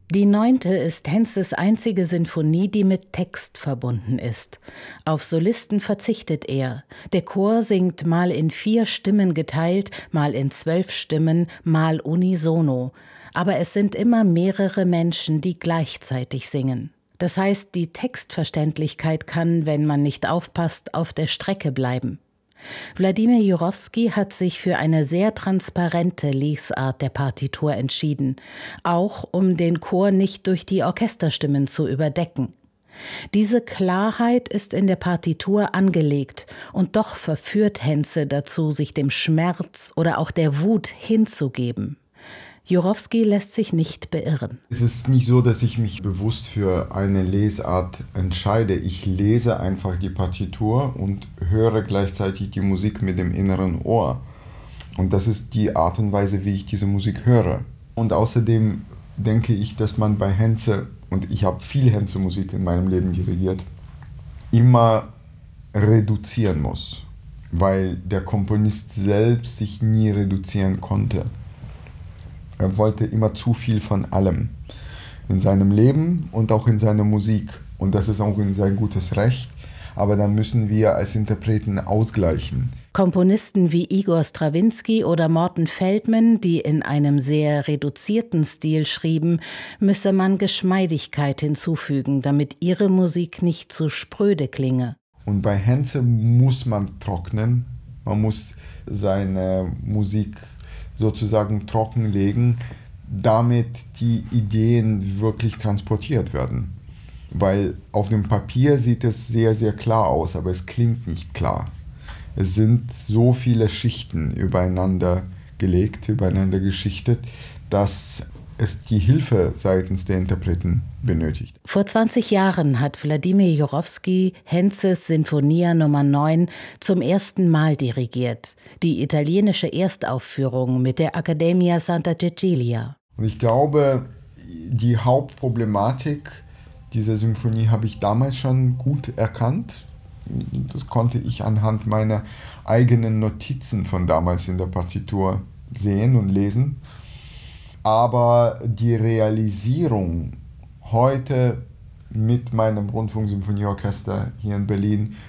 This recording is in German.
Die 9. ist Henzes einzige Sinfonie, die mit Text verbunden ist. Auf Solisten verzichtet er. Der Chor singt mal in 4 Stimmen geteilt, mal in 12 Stimmen, mal unisono. Aber es sind immer mehrere Menschen, die gleichzeitig singen. Das heißt, die Textverständlichkeit kann, wenn man nicht aufpasst, auf der Strecke bleiben. Wladimir Jurowski hat sich für eine sehr transparente Lesart der Partitur entschieden, auch um den Chor nicht durch die Orchesterstimmen zu überdecken. Diese Klarheit ist in der Partitur angelegt und doch verführt Henze dazu, sich dem Schmerz oder auch der Wut hinzugeben. Jurowski lässt sich nicht beirren. Es ist nicht so, dass ich mich bewusst für eine Lesart entscheide. Ich lese einfach die Partitur und höre gleichzeitig die Musik mit dem inneren Ohr. Und das ist die Art und Weise, wie ich diese Musik höre. Und außerdem denke ich, dass man bei Henze, und ich habe viel Henze-Musik in meinem Leben dirigiert, immer reduzieren muss, weil der Komponist selbst sich nie reduzieren konnte. Er wollte immer zu viel von allem in seinem Leben und auch in seiner Musik. Und das ist auch sein gutes Recht. Aber dann müssen wir als Interpreten ausgleichen. Komponisten wie Igor Strawinski oder Morton Feldman, die in einem sehr reduzierten Stil schrieben, müsse man Geschmeidigkeit hinzufügen, damit ihre Musik nicht zu spröde klinge. Und bei Henze muss man trocknen. Man muss seine Musik sozusagen trockenlegen, damit die Ideen wirklich transportiert werden. Weil auf dem Papier sieht es sehr, sehr klar aus, aber es klingt nicht klar. Es sind so viele Schichten übereinander gelegt, übereinander geschichtet, dass es die Hilfe seitens der Interpreten benötigt. Vor 20 Jahren hat Wladimir Jurowski Henzes Sinfonia Nummer 9 zum ersten Mal dirigiert. Die italienische Erstaufführung mit der Accademia Santa Cecilia. Und ich glaube, die Hauptproblematik dieser Symphonie habe ich damals schon gut erkannt. Das konnte ich anhand meiner eigenen Notizen von damals in der Partitur sehen und lesen. Aber die Realisierung heute mit meinem Rundfunksymphonieorchester hier in Berlin